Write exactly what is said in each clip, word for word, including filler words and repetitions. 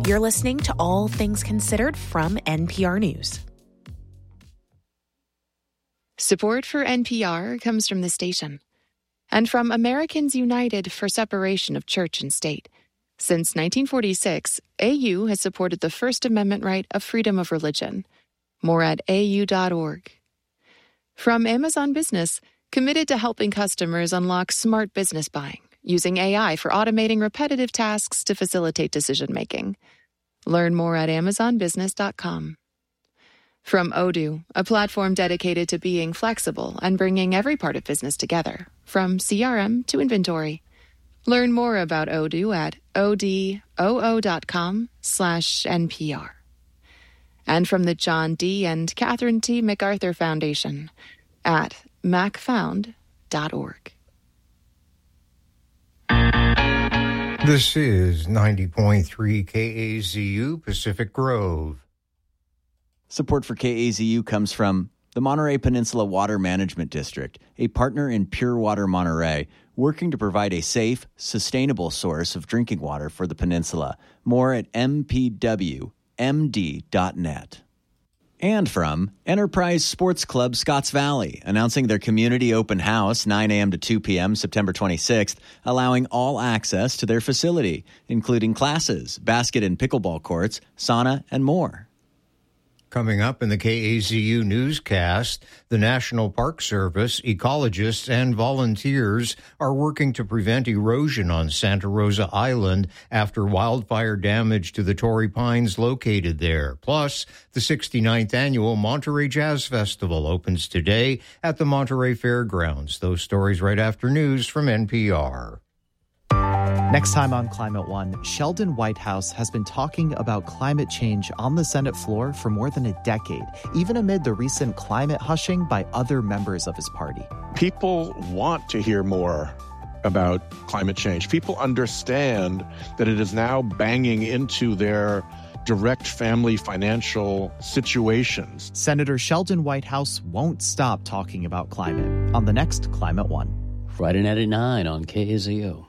You're listening to All Things Considered from N P R News. Support for N P R comes from the station and from Americans United for Separation of Church and State. Since nineteen forty-six, A U has supported the First Amendment right of freedom of religion. More at A U dot org. From Amazon Business, committed to helping customers unlock smart business buying, using A I for automating repetitive tasks to facilitate decision-making. Learn more at amazon business dot com. From Odoo, a platform dedicated to being flexible and bringing every part of business together, from C R M to inventory. Learn more about Odoo at odoo dot com slash N P R. And from the John D. and Catherine T. MacArthur Foundation at mac found dot org. This is ninety point three K A Z U Pacific Grove. Support for K A Z U comes from the Monterey Peninsula Water Management District, a partner in Pure Water Monterey, working to provide a safe, sustainable source of drinking water for the peninsula. More at m p w m d dot net. And from Enterprise Sports Club Scotts Valley, announcing their community open house nine a.m. to two p.m. September twenty-sixth, allowing all access to their facility, including classes, basket and pickleball courts, sauna, and more. Coming up in the K A Z U newscast, the National Park Service, ecologists, and volunteers are working to prevent erosion on Santa Rosa Island after wildfire damage to the Torrey Pines located there. Plus, the sixty-ninth annual Monterey Jazz Festival opens today at the Monterey Fairgrounds. Those stories right after news from N P R. Next time on Climate One, Sheldon Whitehouse has been talking about climate change on the Senate floor for more than a decade, even amid the recent climate hushing by other members of his party. People want to hear more about climate change. People understand that it is now banging into their direct family financial situations. Senator Sheldon Whitehouse won't stop talking about climate on the next Climate One. Friday night at nine on K A Z O.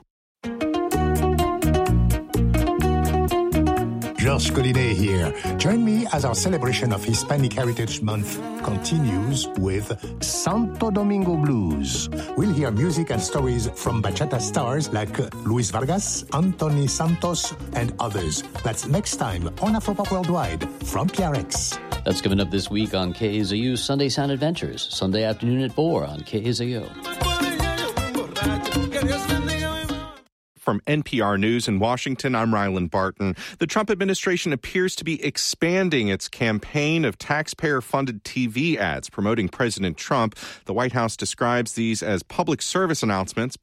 Georges Collinet here. Join me as our celebration of Hispanic Heritage Month continues with Santo Domingo Blues. We'll hear music and stories from bachata stars like Luis Vargas, Anthony Santos, and others. That's next time on Afropop Worldwide from P R X. That's coming up this week on K A Z U's Sunday Sound Adventures, Sunday afternoon at four on K A Z O. From N P R News in Washington, I'm Ryland Barton. The Trump administration appears to be expanding its campaign of taxpayer-funded T V ads promoting President Trump. The White House describes these as public service announcements